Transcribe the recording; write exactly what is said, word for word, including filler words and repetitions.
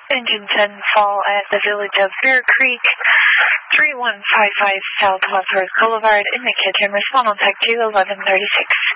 Engine ten, fall at the village of Bear Creek, three one five five South Westworth Boulevard, in McKitchen. Respond on tech two eleven thirty-six.